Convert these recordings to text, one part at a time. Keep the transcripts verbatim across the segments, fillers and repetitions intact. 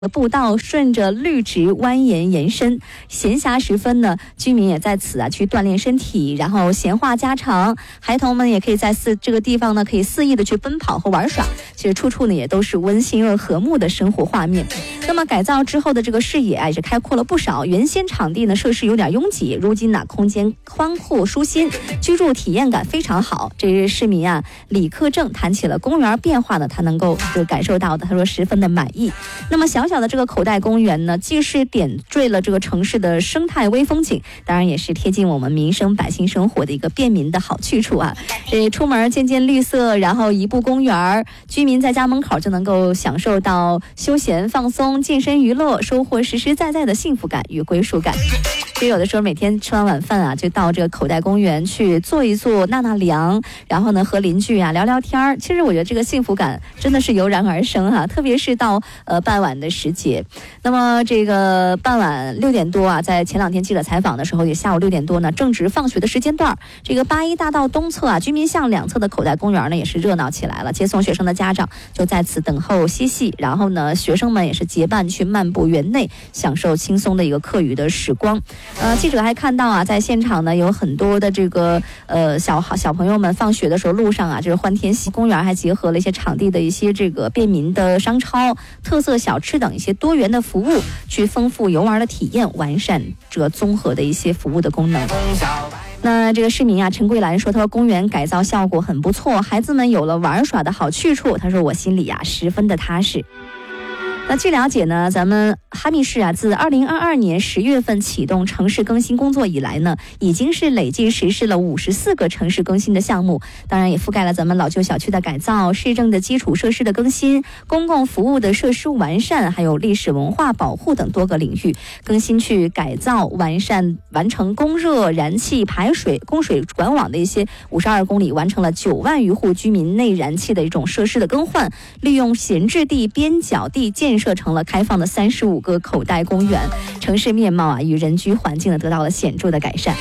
步道顺着绿植蜿蜒延伸，闲暇时分呢，居民也在此啊去锻炼身体，然后闲话家常，孩童们也可以在肆这个地方呢可以肆意的去奔跑和玩耍。其实处处呢也都是温馨而和睦的生活画面。那么改造之后的这个视野啊也是开阔了不少，原先场地呢设施有点拥挤，如今呢空间宽阔舒心，居住体验感非常好。这是市民啊李克正谈起了公园变化呢，他能够这个感受到的，他说十分的满意。那么小小的这个口袋公园呢，既是点缀了这个城市的生态微风景，当然也是贴近我们民生百姓生活的一个便民的好去处啊。这出门见见绿色，然后一步公园，居民在家门口就能够享受到休闲放松、健身娱乐，收获实实在在的幸福感与归属感。所以有的时候每天吃完晚饭啊，就到这个口袋公园去坐一坐、纳纳凉，然后呢和邻居啊聊聊天。其实我觉得这个幸福感真的是油然而生哈、啊，特别是到呃傍晚的时节。那么这个傍晚六点多啊，在前两天记者采访的时候，也下午六点多呢，正值放学的时间段。这个八一大道东侧啊，居民巷两侧的口袋公园呢，也是热闹起来了。接送学生的家长就在此等候嬉戏，然后呢，学生们也是结伴去漫步园内，享受轻松的一个课余的时光。呃，记者还看到啊，在现场呢有很多的这个呃小小朋友们放学的时候路上啊，就是欢天喜。公园还结合了一些场地的一些这个便民的商超、特色小吃等一些多元的服务，去丰富游玩的体验，完善这个综合的一些服务的功能。那这个市民啊，陈桂兰说，他说公园改造效果很不错，孩子们有了玩耍的好去处，他说我心里啊十分的踏实。那据了解呢，咱们哈密市啊，自二零二二年十月份启动城市更新工作以来呢，已经是累计实施了五十四个城市更新的项目，当然也覆盖了咱们老旧小区的改造、市政的基础设施的更新、公共服务的设施完善，还有历史文化保护等多个领域。更新去改造、完善、完成供热、燃气、排水、供水管网的一些五十二公里，完成了九万余户居民内燃气的一种设施的更换，利用闲置地、边角地建设成了开放的三十五个口袋公园，城市面貌啊与人居环境呢得到了显著的改善。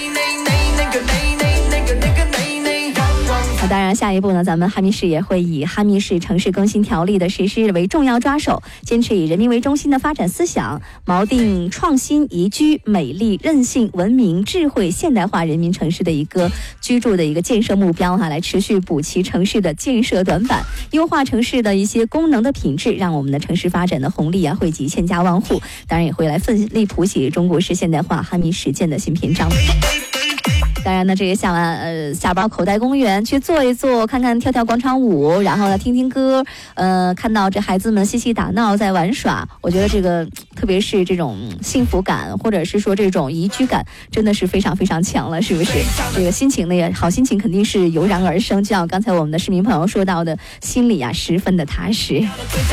那当然，下一步呢，咱们哈密市也会以哈密市城市更新条例的实施为重要抓手，坚持以人民为中心的发展思想，锚定创新、宜居、美丽、韧性、文明、智慧、现代化人民城市的一个居住的一个建设目标哈、啊，来持续补齐城市的建设短板，优化城市的一些功能的品质，让我们的城市发展的红利啊惠及千家万户。当然，也会来奋力谱写中国式现代化哈密实践的新篇章。当然呢，这个下完呃下班口袋公园去坐一坐，看看跳跳广场舞，然后呢听听歌，呃看到这孩子们嬉戏打闹在玩耍，我觉得这个特别是这种幸福感，或者是说这种宜居感，真的是非常非常强了，是不是？这个心情呢也好，心情肯定是油然而生，就像刚才我们的市民朋友说到的，心里啊十分的踏实。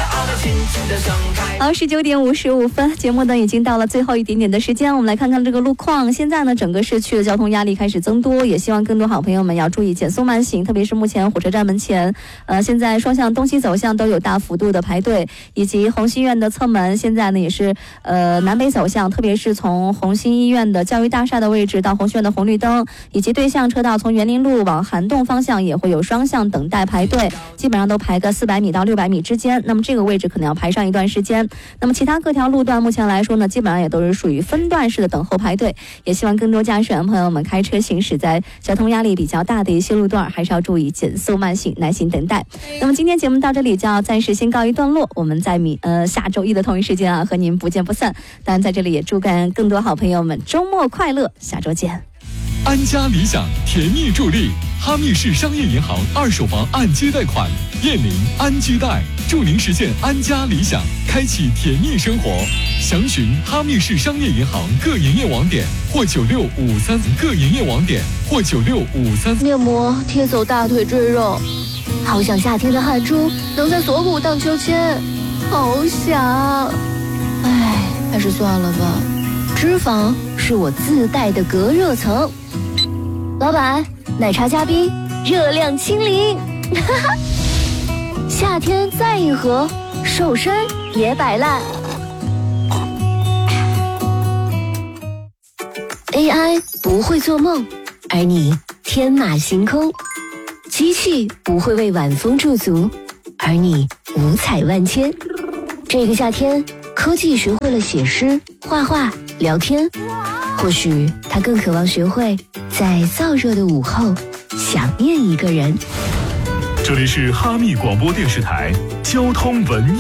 好，十九点五十五分，节目呢已经到了最后一点点的时间，我们来看看这个路况。现在呢，整个市区的交通压力开始增多，也希望更多好朋友们要注意减速慢行，特别是目前火车站门前，呃，现在双向东西走向都有大幅度的排队，以及红星医院的侧门，现在呢也是呃南北走向，特别是从红星医院的教育大厦的位置到红星院的红绿灯，以及对向车道从园林路往涵洞方向也会有双向等待排队，基本上都排个四百米到六百米之间，那么这个位置可能要排上一段时间。那么其他各条路段目前来说呢，基本上也都是属于分段式的等候排队，也希望更多驾驶员朋友们开车行驶在交通压力比较大的一些路段，还是要注意减速慢行，耐心等待。那么今天节目到这里就要暂时先告一段落，我们在米呃下周一的同一时间啊和您不见不散。当然在这里也祝愿更多好朋友们周末快乐，下周见。 安家理想甜蜜助力，哈密市商业银行二手房按揭贷款，燕林安居贷，祝您实现安家理想，开启甜蜜生活。详询哈密市商业银行各营业网点或九六五三各营业网点或九六五三。 面膜贴走大腿赘肉，好想夏天的汗珠能在锁骨荡秋千，好想，唉，还是算了吧。脂肪是我自带的隔热层。老板，奶茶加冰，热量清零。夏天再一盒，瘦身别摆烂。A I 不会做梦，而你天马行空。机器不会为晚风驻足，而你五彩万千。这个夏天科技学会了写诗、画画、聊天，或许他更渴望学会在燥热的午后想念一个人。 这里是哈密广播电视台交通文艺